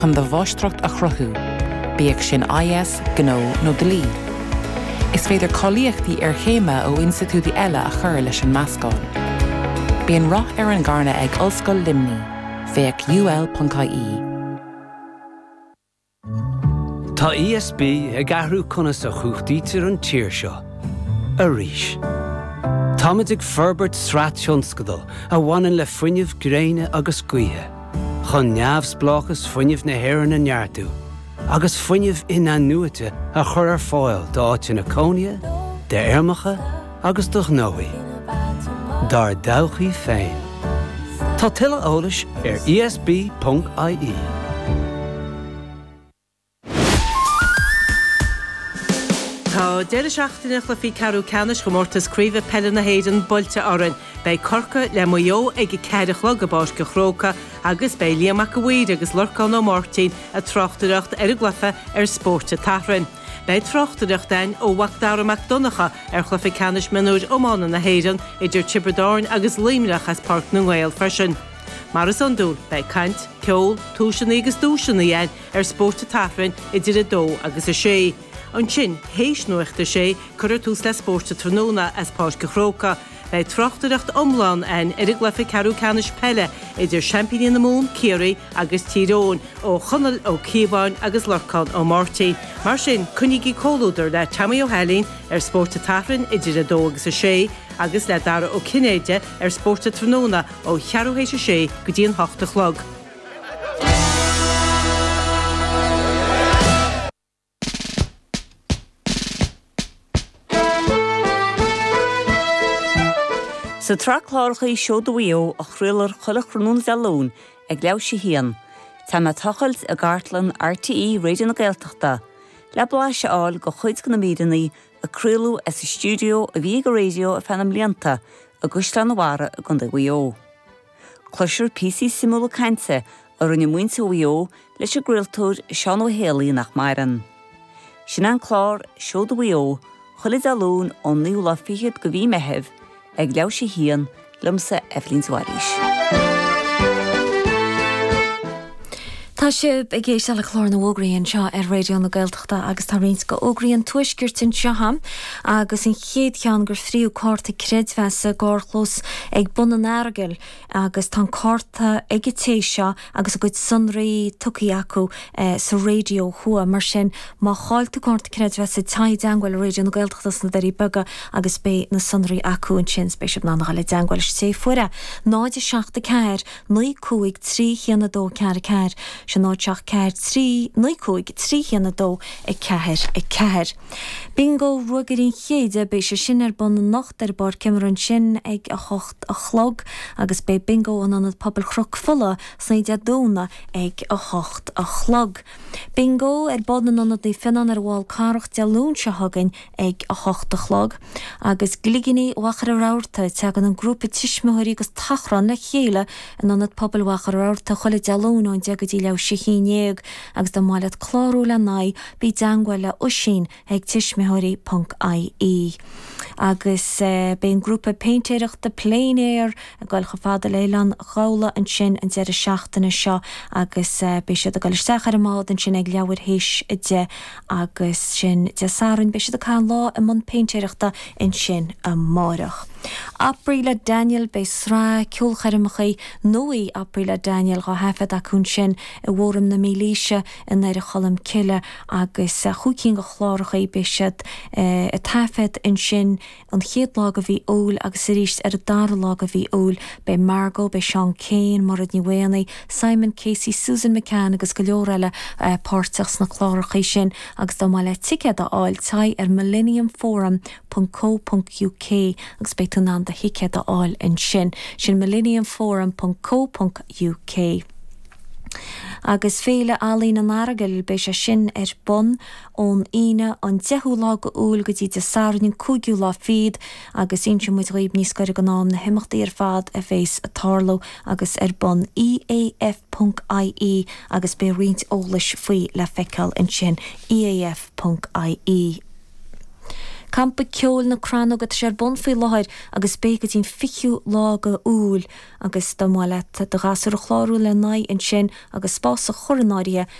chun do bháistreacht a chruthú, bíodh sin IS, Gnó nó Dlí. Is féidir colaíochtaí ar chéime ó institútaí eile a chur leis an meascáil. Bíonn rath ar an gcarna ag Ollscoil Limní, féach ul.ie. Tá ESB ag ahrú conas a chuachtaítear an tír seo, a ríis. Táid ag Ferbert Srat Sionscadal a bhaineann le fuinneamh gréine agus cuithe, chun neamhs blachas fuinneamh na hÉireann an neartú, agus fuinneamh ina nuaite a chur ar fáil d'áit na Cónia, de Éirmeacha agus do Gnóí. Dar dawchaí féin. Tá tuilleadh eolais ar esb.ie. Tá deir seachtainach le fí Carú Canis go mórtas críomh pelle na héidir boilte orann, bei corca le moio ag ceadach le go báis go chróca agus bei Liamach go bhuiid agus Lorcán ó Mártín a trochtaireacht ar a glufa ar spórte tahrann. Bei trochtaireacht dain ó Wachdára MacDonacha ar chlufa Canis minúid ómána na héidir idir Tiberdáin agus Límreach as Parc na Gael freisin. Mar is an dúr bei cant, ceol, túisina agus dúisina dhéin ar spórte tahrann idir a dó agus a sé. An sin, héis nuachta sé, chuir tús le spórte tróna as Páis go chróca, bei trochtaireacht omláin ar a glufa Carú Canis pelle idir Champigny na Mún, Ciarí agus Tyrone ó Chonal ó Cíbáin agus Lorcán ó Mártín. Mar sin, cúnigí cólúdar le Tamí O'Halín ar spórte tahrann idir a dó agus a sé, agus le Dara ó Cinéide ar spórte tróna ó chearúhéis a sé go dtíon 8 chlog. Sa trachlárchaí seo do bhío a chruilar chuile chrúnún zelún ag leabh sé hían. Tá me tochailt a gartlan RTE réidir na Gaeltachta. Le bláise áil go chuid go na míireannaí a cruilú as a stúdio a bhí go réidio a fenam líanta a guslan na bhara a gunda bhío. Cloisiir PC simúla cainte a rinne muinte bhío leis a griltóir Seán Ó Héalaí nach mairan. Sin an chlár seo do bhío chuile zelún ón níúla fichiad go bhí mehebh ag leabh sé hían lumsa Evelyn Suárez. Tá sib ag géiste le chlár na ógraíonn seo ar réidio na Gaeltachta agus tá rins go ógraíonn tuaisgirtin seoham agus in chéad cheann gur fríú cárta creidmheasa gárchlós ag bun an airgeil agus tá cárta ag téisio agus a go sunraí tucaí acu sa réidio thua mar sin má cháilta cárta creidmheasa taid anghail réidio na Gaeltachtas na darí buga agus bé na sunraí acu an sin spéisiom ná nach le anghail sé fuaire. Náide 7 ceir, 9 cúig 3 cheanna dó cear ceir. Sin náteach ceir 3, 9 cúig 3 cheanna dó ag ceir. Bingo rugarín chéide bé sé sin ar bun nacht ar bar Cameron sin ag a chocht a chlog agus bé bingo an anad pobl chrog fulla snéide dóna ag a chocht a chlog. Bingo ar bodan anad í finan ar bháil cáracht dealún se hagan ag a chocht a chlog agus gliginní wachar a ráirta tegan an grúpa tiismiúirí agus tachran le chéile an anad pobl wachar a ráirta choile dealún an deagadí le sichinéag agus do máilad chlárú le naid bí deanghail le usin ag tiismiúirí.ie. Agus ben grúpa peintéireachta plein air a gáil go fada leilan gála an sin an deir seachtainna seo agus bé siad a gáil sechar mád an sin ag leabhar héis de agus sin de sarann bé siad a cá lá a mun peintéireachta in sin a márach. Apríle Daniel bei srá ciúlchairimachí nóí apríle Daniel go hefad acún sin i bhórim na mílíise in éir a cholam ciile agus chucín go chlárachaí bé siad a tafed in sin an chéad lá a bhí óil agus a ríist ar a dar lá a bhí óil bei Margot, bei Sean Cain, Morad Níwéanaí, Simon Casey, Susan McCann agus go leor eile páirteachs na chlárachaí sin agus dá máile ticead a áil tai ar millenniumforum.co.uk agus bei tú ná de hicead a áil in sin millenniumforum.co.uk. Agus féle alín an airgeil bei sé sin ar bun ón ine an 10 lá go úl go dtí de sarnin 5 lá fiad agus inse muid réib níos goir go nám na himachtaí ar fad a bhés a tarló agus ar bun eaf.ie agus be riint ólais faoi le feiceáil in sin eaf.ie. Campa ceol na crán agad sé bon faoi láir agus béga tín fiú lága úl agus do máile de gasú chláú le naid an sin agus spás a choranária